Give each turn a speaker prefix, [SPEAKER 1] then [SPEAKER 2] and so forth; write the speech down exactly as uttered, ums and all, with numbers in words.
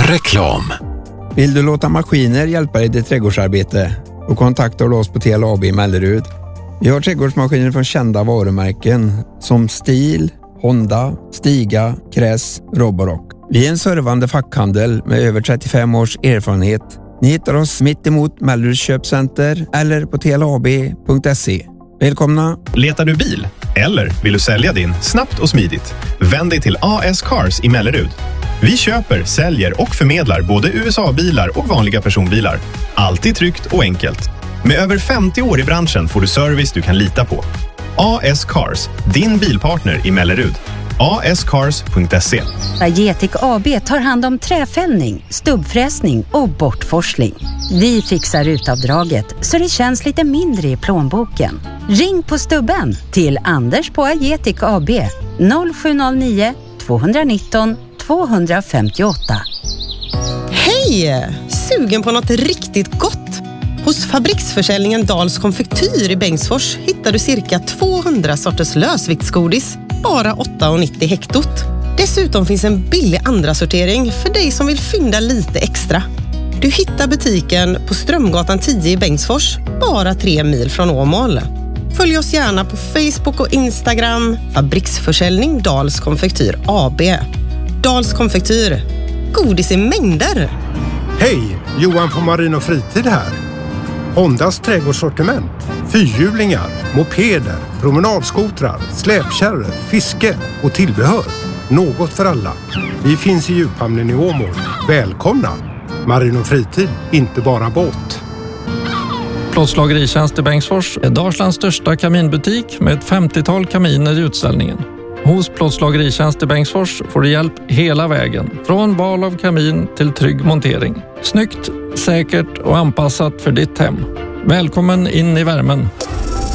[SPEAKER 1] Reklam.
[SPEAKER 2] Vill du låta maskiner hjälpa dig i ditt trädgårdsarbete? Och kontaktar du oss på T L A B i Mellerud. Vi har trädgårdsmaskiner från kända varumärken som Stihl, Honda, Stiga, Kress, Roborock. Vi är en servande fackhandel med över trettiofem års erfarenhet. Ni hittar oss mitt emot Melleruds köpcenter eller på T L A B punkt se. Välkomna!
[SPEAKER 3] Letar du bil? Eller vill du sälja din snabbt och smidigt? Vänd dig till A S Cars i Mellerud. Vi köper, säljer och förmedlar både U S A-bilar och vanliga personbilar. Alltid tryggt och enkelt. Med över femtio år i branschen får du service du kan lita på. A S Cars, din bilpartner i Mellerud. A S cars punkt se.
[SPEAKER 4] Agetic A B tar hand om träfällning, stubbfräsning och bortforsling. Vi fixar utavdraget så det känns lite mindre i plånboken. Ring på stubben till Anders på Agetic A B noll sju noll nio två ett nio två fem åtta.
[SPEAKER 5] Hej! Sugen på något riktigt gott? Hos fabriksförsäljningen Dals konfektyr i Bengtsfors hittar du cirka tvåhundra sorters lösviktsgodis, bara åtta nittio hektot. Dessutom finns en billig andra sortering för dig som vill fynda lite extra. Du hittar butiken på Strömgatan tio i Bengtsfors, bara tre mil från Åmål. Följ oss gärna på Facebook och Instagram, fabriksförsäljning Dals konfektyr A B. Dals konfektyr, godis i mängder.
[SPEAKER 6] Hej, Johan på Marin och Fritid här. Hondas trädgårdssortiment, fyrhjulingar, mopeder, promenadskotrar, släpkärror, fiske och tillbehör. Något för alla. Vi finns i djuphamnen i Åmål. Välkomna! Marin och Fritid, inte bara båt.
[SPEAKER 7] Plåtslageritjänst i Bengtsfors är Dalslands största kaminbutik med ett femtiotal kaminer i utställningen. Hos Plåtslageritjänst i Bengtsfors får du hjälp hela vägen. Från val av kamin till trygg montering. Snyggt, säkert och anpassat för ditt hem. Välkommen in i värmen.